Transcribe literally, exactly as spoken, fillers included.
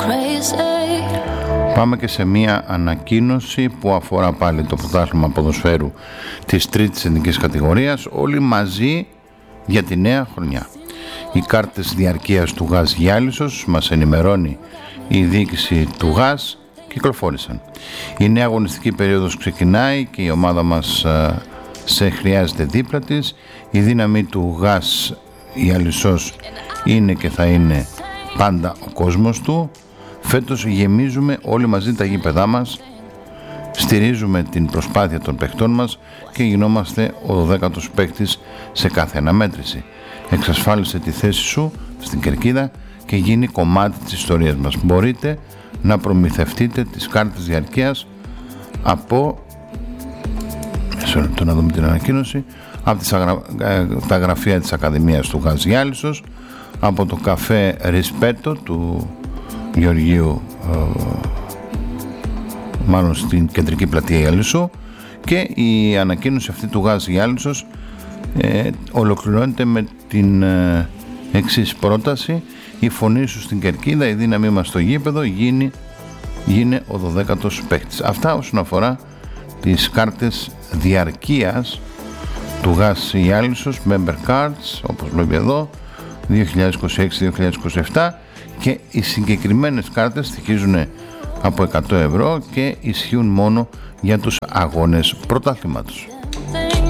Πάμε και σε μια ανακοίνωση που αφορά πάλι το πρωτάθλημα ποδοσφαίρου της τρίτης εθνικής κατηγορίας, όλοι μαζί για τη νέα χρονιά. Οι κάρτες διαρκείας του ΓΑΣ Γιάλισσος, μας ενημερώνει η διοίκηση του ΓΑΣ, κυκλοφόρησαν. Η νέα αγωνιστική περίοδος ξεκινάει και η ομάδα μας σε χρειάζεται δίπλα της. Η δύναμη του ΓΑΣ Γιάλισσος είναι και θα είναι πάντα ο κόσμος του. Φέτος γεμίζουμε όλοι μαζί τα γήπεδά μας, στηρίζουμε την προσπάθεια των παιχτών μας και γινόμαστε ο δωδέκατος παίκτης σε κάθε αναμέτρηση. Εξασφάλισε τη θέση σου στην κερκίδα και γίνει κομμάτι της ιστορίας μας. Μπορείτε να προμηθευτείτε τις κάρτες διαρκείας από μισό λεπτό να δούμε την ανακοίνωση από τις αγρα... τα γραφεία της Ακαδημίας του ΓΑΣ Γιάλισσος, από το καφέ Ρισπέτο του Γεωργίου, ε, μάλλον στην κεντρική πλατεία Γιάλισσου, και η ανακοίνωση αυτή του ΓΑΣ Γιάλισσος ε, ολοκληρώνεται με την ε, εξής πρόταση: η φωνή σου στην κερκίδα, η δύναμή μας στο γήπεδο, γίνει, γίνει ο δωδέκατος παίκτης. Αυτά όσον αφορά τις κάρτες διαρκείας του ΓΑΣ Γιάλισσος, member cards, όπως βλέπει εδώ, δύο χιλιάδες είκοσι έξι δύο χιλιάδες είκοσι επτά, και οι συγκεκριμένες κάρτες στοιχίζουν από εκατό ευρώ και ισχύουν μόνο για τους αγώνες πρωταθλήματος.